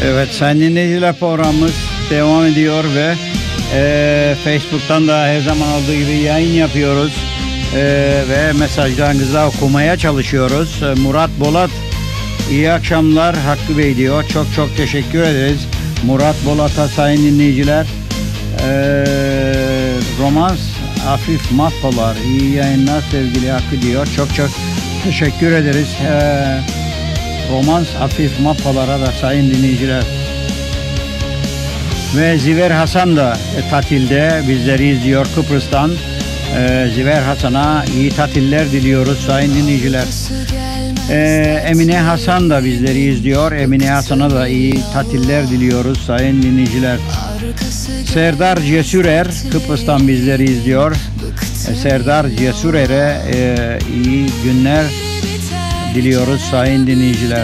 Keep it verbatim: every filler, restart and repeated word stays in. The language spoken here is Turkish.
Evet, sayın dinleyiciler, programımız devam ediyor ve e, Facebook'tan da her zaman olduğu gibi yayın yapıyoruz e, ve mesajlarınızı da okumaya çalışıyoruz. E, Murat Bolat, iyi akşamlar Hakkı Bey diyor. Çok çok teşekkür ederiz Murat Bolat'a sayın dinleyiciler. E, romans hafif matpolar, iyi yayınlar sevgili Hakkı diyor. Çok çok teşekkür ederiz. E, Romans hafif mappalara da sayın dinleyiciler. Ve Ziver Hasan da e, tatilde bizleri izliyor Kıbrıs'tan. E, Ziver Hasan'a iyi tatiller diliyoruz sayın dinleyiciler. E, Emine Hasan da bizleri izliyor. Emine Hasan'a da iyi tatiller diliyoruz sayın dinleyiciler. Serdar Cesurer Kıbrıs'tan bizleri izliyor. E, Serdar Cesurer'e e, iyi günler diliyoruz sayın dinleyiciler.